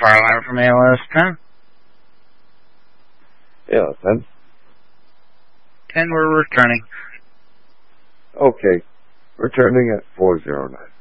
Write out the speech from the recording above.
Power line from ALS 10. ALS 10. 10, we're returning. Okay. Returning at 409.